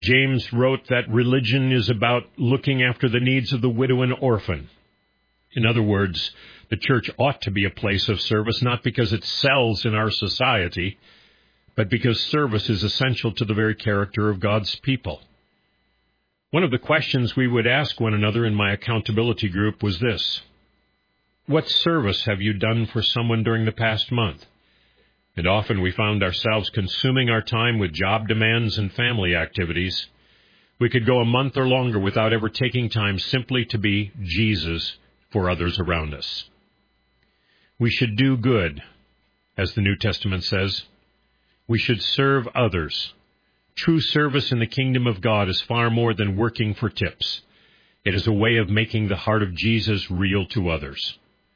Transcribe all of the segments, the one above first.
James wrote that religion is about looking after the needs of the widow and orphan. In other words, the church ought to be a place of service, not because it sells in our society, but because service is essential to the very character of God's people. One of the questions we would ask one another in my accountability group was this: what service have you done for someone during the past month? And often we found ourselves consuming our time with job demands and family activities. We could go a month or longer without ever taking time simply to be Jesus for others around us. We should do good, as the New Testament says. We should serve others. True service in the kingdom of God is far more than working for tips. It is a way of making the heart of Jesus real to others.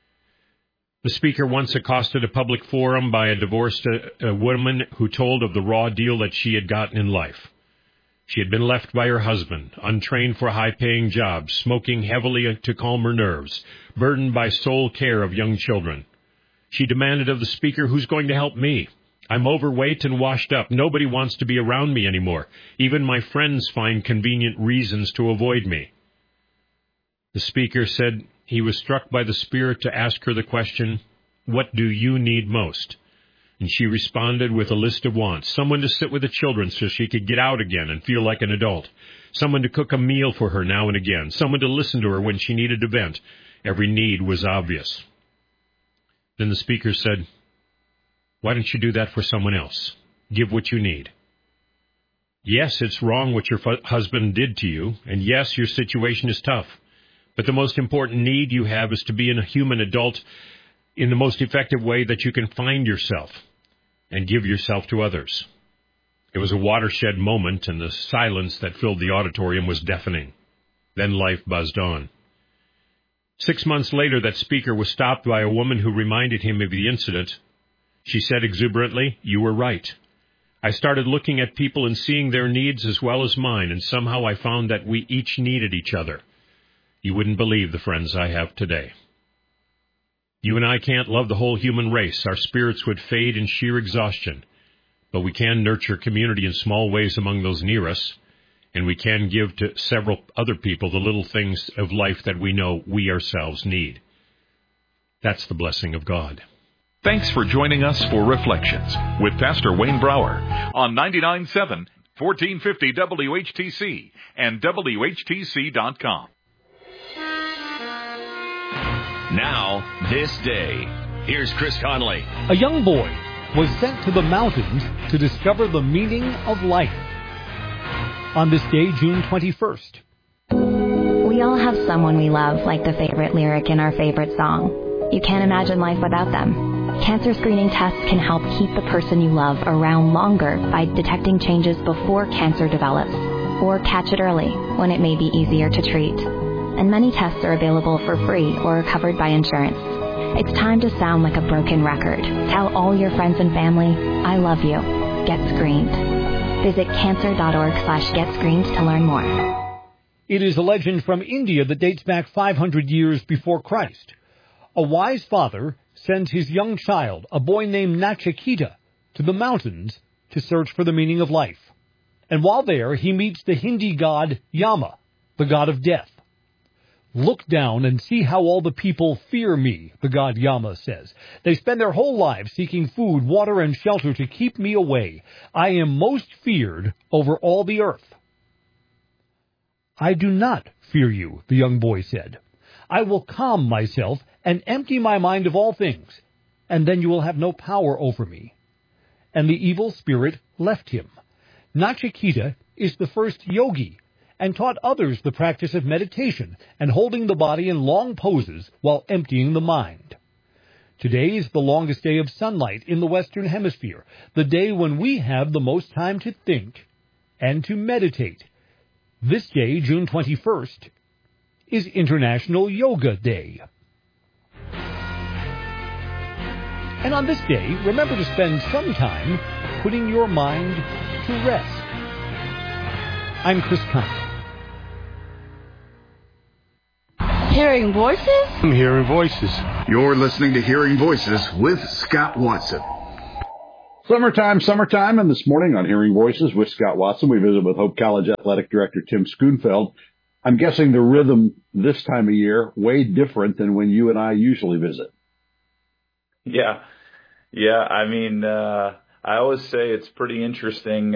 The speaker once accosted a public forum by a divorced woman who told of the raw deal that she had gotten in life. She had been left by her husband, untrained for a high-paying job, smoking heavily to calm her nerves, burdened by sole care of young children. She demanded of the speaker, "Who's going to help me? I'm overweight and washed up. Nobody wants to be around me anymore. Even my friends find convenient reasons to avoid me." The speaker said he was struck by the Spirit to ask her the question, "What do you need most?" And she responded with a list of wants: someone to sit with the children so she could get out again and feel like an adult, someone to cook a meal for her now and again, someone to listen to her when she needed to vent. Every need was obvious. Then the speaker said, "Why don't you do that for someone else? Give what you need. Yes, it's wrong what your husband did to you, and yes, your situation is tough. But the most important need you have is to be a human adult in the most effective way that you can find yourself and give yourself to others." It was a watershed moment, and the silence that filled the auditorium was deafening. Then life buzzed on. 6 months later, that speaker was stopped by a woman who reminded him of the incident. She said exuberantly, "You were right. I started looking at people and seeing their needs as well as mine, and somehow I found that we each needed each other. You wouldn't believe the friends I have today." You and I can't love the whole human race. Our spirits would fade in sheer exhaustion. But we can nurture community in small ways among those near us, and we can give to several other people the little things of life that we know we ourselves need. That's the blessing of God. Thanks for joining us for Reflections with Pastor Wayne Brower on 99.7, 1450 WHTC and WHTC.com. Now, this day. Here's Chris Conley. A young boy was sent to the mountains to discover the meaning of life. On this day, June 21st. We all have someone we love, like the favorite lyric in our favorite song. You can't imagine life without them. Cancer screening tests can help keep the person you love around longer by detecting changes before cancer develops, or catch it early when it may be easier to treat. And many tests are available for free or covered by insurance. It's time to sound like a broken record. Tell all your friends and family, "I love you. Get screened." Visit cancer.org/getscreened to learn more. It is a legend from India that dates back 500 years before Christ. A wise father sends his young child, a boy named Nachiketa, to the mountains to search for the meaning of life. And while there, he meets the Hindi god Yama, the god of death. "Look down and see how all the people fear me," the god Yama says. "They spend their whole lives seeking food, water, and shelter to keep me away. I am most feared over all the earth." "I do not fear you," the young boy said. "I will calm myself and empty my mind of all things, and then you will have no power over me." And the evil spirit left him. Nachiketa is the first yogi, and taught others the practice of meditation and holding the body in long poses while emptying the mind. Today is the longest day of sunlight in the Western Hemisphere, the day when we have the most time to think and to meditate. This day, June 21st, is International Yoga Day. And on this day, remember to spend some time putting your mind to rest. I'm Chris Conley. Hearing voices? I'm hearing voices. You're listening to Hearing Voices with Scott Watson. Summertime, and this morning on Hearing Voices with Scott Watson, we visit with Hope College Athletic Director Tim Schoonfeld. I'm guessing the rhythm this time of year way different than when you and I usually visit. Yeah. I mean, I always say it's pretty interesting.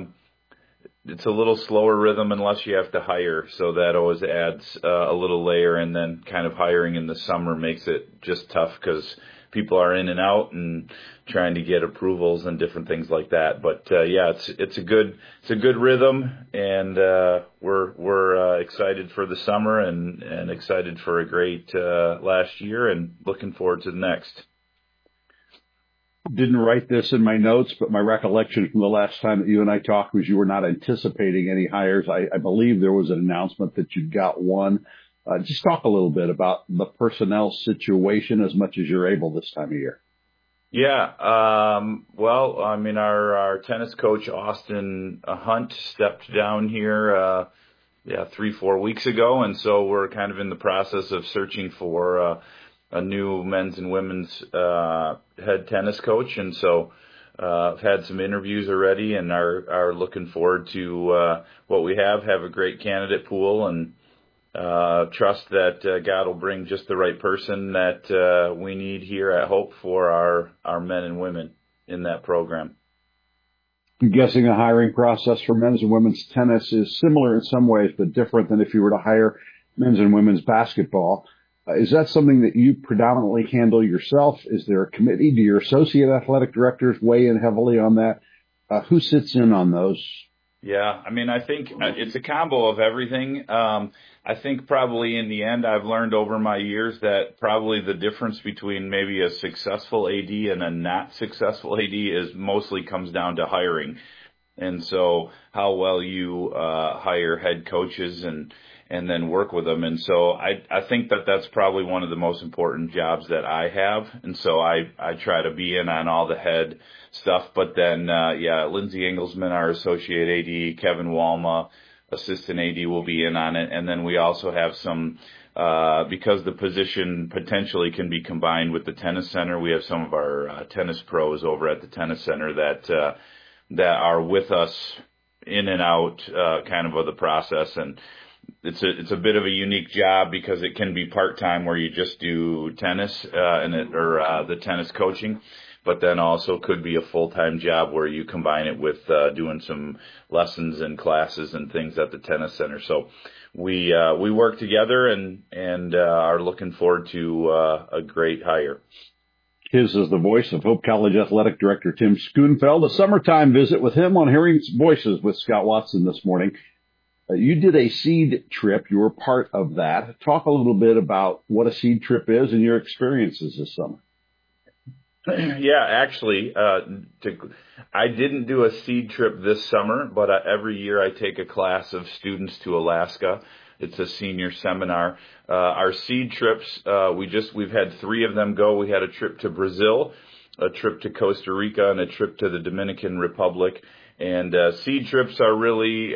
It's a little slower rhythm unless you have to hire, so that always adds a little layer, and then kind of hiring in the summer makes it just tough because people are in and out and trying to get approvals and different things like that. But it's a good rhythm, and we're excited for the summer and excited for a great last year and looking forward to the next. Didn't write this in my notes, but my recollection from the last time that you and I talked was you were not anticipating any hires. I believe there was an announcement that you got one. Just talk a little bit about the personnel situation as much as you're able this time of year. Yeah. Well, I mean, our tennis coach, Austin Hunt, stepped down here, 3-4 weeks ago. And so we're kind of in the process of searching for a new men's and women's head tennis coach. And so I've had some interviews already and are looking forward to what we have a great candidate pool, and trust that God will bring just the right person that we need here at Hope for our men and women in that program. I'm guessing a hiring process for men's and women's tennis is similar in some ways, but different than if you were to hire men's and women's basketball. Is that something that you predominantly handle yourself? Is there a committee? Do your associate athletic directors weigh in heavily on that? Who sits in on those? Yeah, I mean, I think it's a combo of everything. I think probably in the end, I've learned over my years that probably the difference between maybe a successful AD and a not successful AD is mostly comes down to hiring. And so how well you hire head coaches and then work with them. And so I think that that's probably one of the most important jobs that I have. And so I try to be in on all the head stuff. But then, Lindsay Engelsman, our associate AD, Kevin Walma, assistant AD, will be in on it. And then we also have some, because the position potentially can be combined with the tennis center, we have some of our tennis pros over at the tennis center that are with us in and out kind of the process. And it's a bit of a unique job because it can be part-time where you just do tennis or the tennis coaching, but then also could be a full-time job where you combine it with doing some lessons and classes and things at the tennis center. So we work together and are looking forward to a great hire. His is the voice of Hope College Athletic Director Tim Schoonfeld. A summertime visit with him on Hearing Voices with Scott Watson this morning. You did a seed trip. You were part of that. Talk a little bit about what a seed trip is and your experiences this summer. Yeah, actually, I didn't do a seed trip this summer, but every year I take a class of students to Alaska. It's a senior seminar. Our seed trips, we've had 3 of them go. We had a trip to Brazil, a trip to Costa Rica, and a trip to the Dominican Republic. And seed trips are really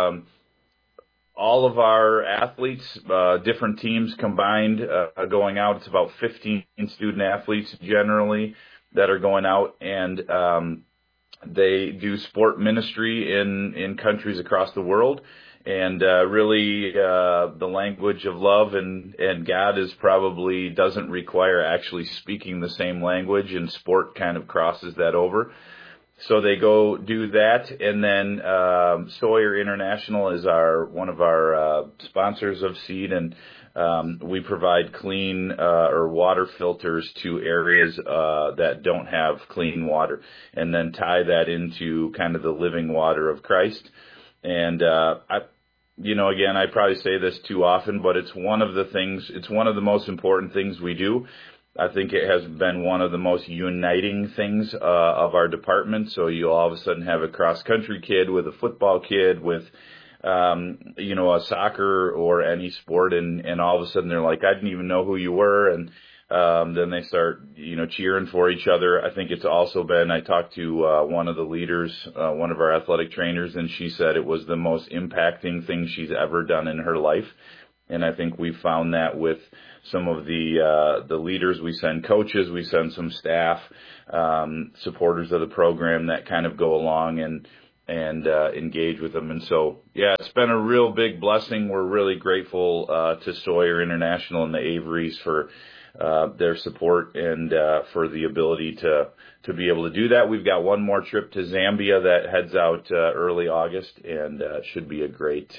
all of our athletes, different teams combined, going out. It's about 15 student athletes generally that are going out, and they do sport ministry in countries across the world. And really, the language of love and God probably doesn't require actually speaking the same language, and sport kind of crosses that over. So they go do that, and then Sawyer International is one of our sponsors of Seed, and we provide clean or water filters to areas that don't have clean water, and then tie that into kind of the living water of Christ. And again, I probably say this too often, but it's one of the most important things we do. I think it has been one of the most uniting things of our department. So you all of a sudden have a cross-country kid with a football kid with, a soccer or any sport, and all of a sudden they're like, I didn't even know who you were, and then they start, cheering for each other. I think it's also been, I talked to one of the leaders, one of our athletic trainers, and she said it was the most impacting thing she's ever done in her life. And I think we found that with some of the leaders. We send coaches, we send some staff, supporters of the program that kind of go along and engage with them. And so, yeah, it's been a real big blessing. We're really grateful to Sawyer International and the Averys for their support and for the ability to be able to do that. We've got one more trip to Zambia that heads out early August, and it should be a great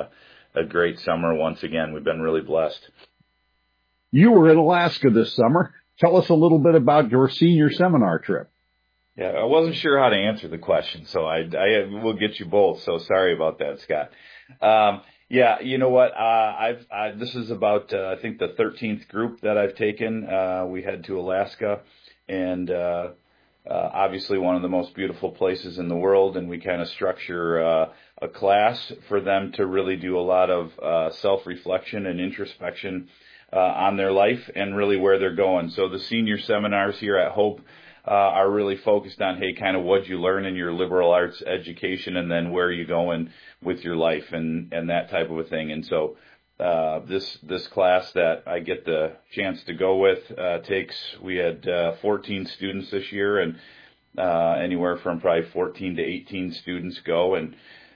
summer once again. We've been really blessed. You were in Alaska this summer. Tell us a little bit about your senior seminar trip. Yeah, I wasn't sure how to answer the question, so I will get you both. So sorry about that, Scott. Yeah, you know what? This is about I think the 13th group that I've taken. We head to Alaska, and obviously one of the most beautiful places in the world. And we kind of structure a class for them to really do a lot of self-reflection and introspection on their life and really where they're going. So the senior seminars here at Hope are really focused on, hey, kind of what you learn in your liberal arts education, and then where are you going with your life and that type of a thing. And so this class that I get the chance to go with we had 14 students this year, and anywhere from probably 14 to 18 students go, and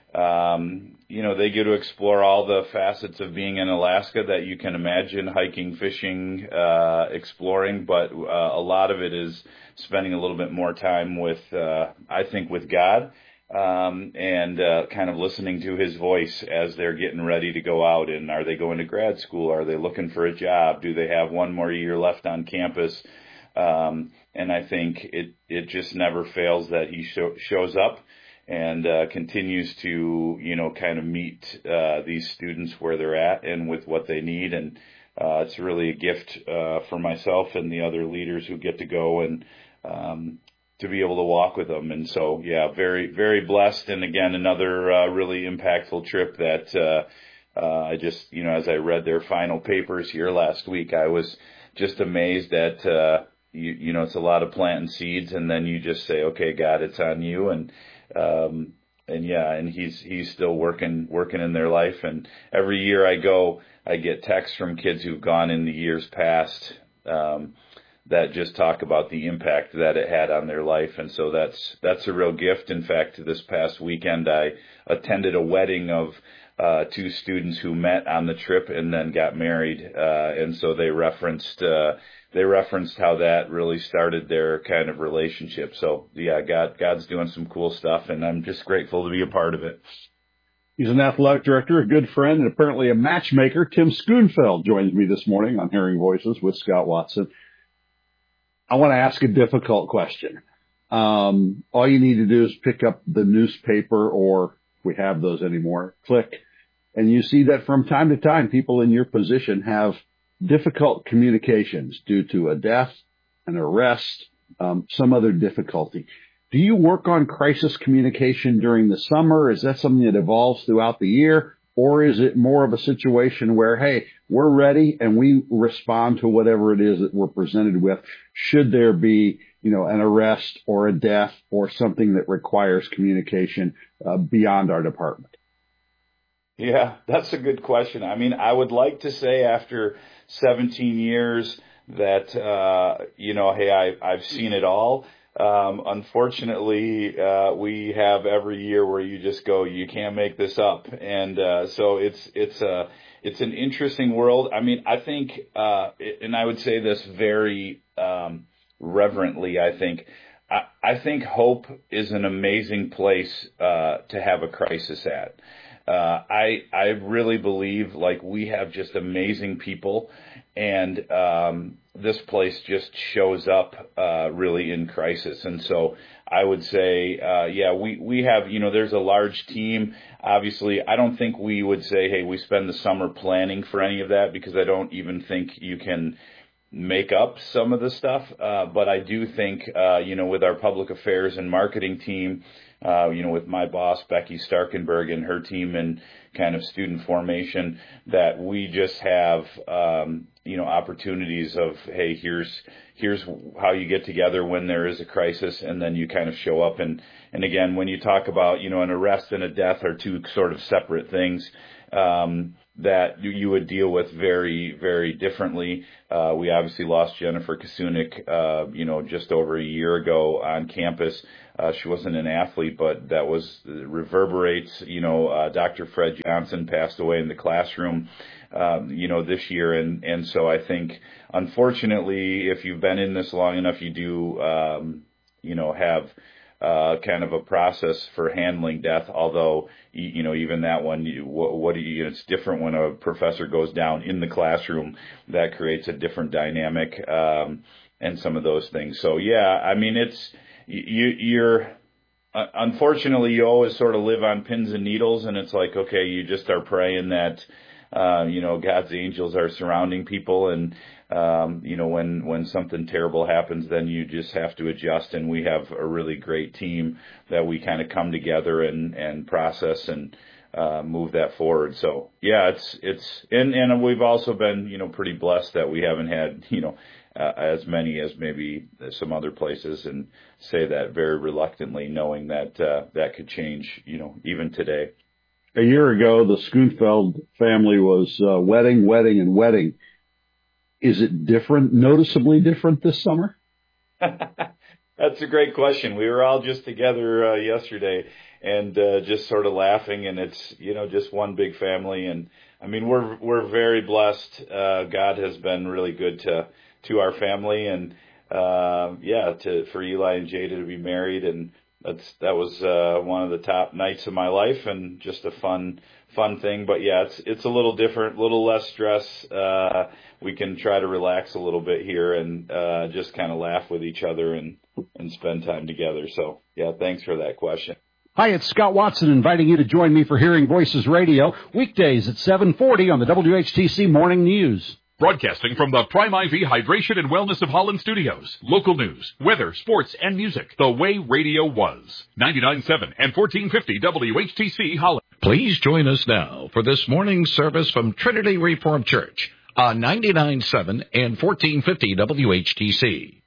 they get to explore all the facets of being in Alaska that you can imagine: hiking, fishing, exploring. But a lot of it is spending a little bit more time with God, and kind of listening to His voice as they're getting ready to go out. And are they going to grad school? Are they looking for a job? Do they have one more year left on campus? And I think it just never fails that He shows up and continues to, kind of meet these students where they're at and with what they need. And it's really a gift for myself and the other leaders who get to go and to be able to walk with them. And so, yeah, very, very blessed. And again, another really impactful trip that I just, as I read their final papers here last week, I was just amazed at, it's a lot of planting seeds, and then you just say, okay, God, it's on you. And he's still working in their life. And every year I go, I get texts from kids who've gone in the years past, that just talk about the impact that it had on their life. And so that's a real gift. In fact, this past weekend, I attended a wedding of, 2 students who met on the trip and then got married. And so they referenced how that really started their kind of relationship. So yeah, God's doing some cool stuff, and I'm just grateful to be a part of it. He's an athletic director, a good friend, and apparently a matchmaker. Tim Schoonfeld joins me this morning on Hearing Voices with Scott Watson. I want to ask a difficult question. All you need to do is pick up the newspaper, or if we have those anymore, click, and you see that from time to time, people in your position have difficult communications due to a death, an arrest, some other difficulty. Do you work on crisis communication during the summer? Is that something that evolves throughout the year? Or is it more of a situation where, hey, we're ready and we respond to whatever it is that we're presented with, should there be, an arrest or a death or something that requires communication beyond our department? Yeah, that's a good question. I mean, I would like to say after 17 years that, hey, I've seen it all. Unfortunately, we have every year where you just go, you can't make this up. And, so it's an interesting world. I mean, I think, and I would say this very, reverently, I think Hope is an amazing place, to have a crisis at. I really believe we have just amazing people, and this place just shows up really in crisis. And so I would say, we have, there's a large team. Obviously, I don't think we would say, hey, we spend the summer planning for any of that, because I don't even think you can make up some of the stuff. But I do think, with our public affairs and marketing team, with my boss, Becky Starkenberg, and her team and kind of student formation, that we just have, opportunities of, hey, here's how you get together when there is a crisis, and then you kind of show up. And again, when you talk about, an arrest and a death are two sort of separate things. that you would deal with very, very differently. We obviously lost Jennifer Kasunik, just over a year ago on campus. She wasn't an athlete, but that reverberates. Dr. Fred Johnson passed away in the classroom, this year. And so I think, unfortunately, if you've been in this long enough, you do, have kind of a process for handling death, although, even that one, it's different when a professor goes down in the classroom. That creates a different dynamic, and some of those things. So, yeah, I mean, you're unfortunately, you always sort of live on pins and needles, and it's like, okay, you just are praying that, God's angels are surrounding people, and, when something terrible happens, then you just have to adjust. And we have a really great team that we kind of come together and process and move that forward. So yeah, and we've also been, pretty blessed that we haven't had, as many as maybe some other places, and say that very reluctantly, knowing that that could change, even today. A year ago, the Schoonfeld family was wedding, and wedding. Is it different, noticeably different this summer? That's a great question. We were all just together yesterday and just sort of laughing, and it's, just one big family. And I mean, we're very blessed. God has been really good to our family, and for Eli and Jada to be married, and that was one of the top nights of my life, and just a fun thing. But yeah, it's a little different, a little less stress. We can try to relax a little bit here and just kind of laugh with each other and spend time together. So yeah, thanks for that question. Hi, it's Scott Watson inviting you to join me for Hearing Voices Radio, weekdays at 7:40 on the WHTC Morning News. Broadcasting from the Prime IV Hydration and Wellness of Holland studios. Local news, weather, sports, and music. The way radio was. 99.7 and 1450 WHTC Holland. Please join us now for this morning's service from Trinity Reformed Church on 99.7 and 1450 WHTC.